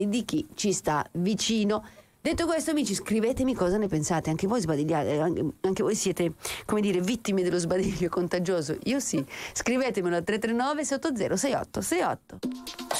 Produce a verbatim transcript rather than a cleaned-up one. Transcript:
di chi ci sta vicino. Detto questo, amici, scrivetemi cosa ne pensate. Anche voi sbadigliate, anche, anche voi siete, come dire, vittime dello sbadiglio contagioso. Io sì. Scrivetemelo al tre tre nove sei otto zero sei otto sei otto.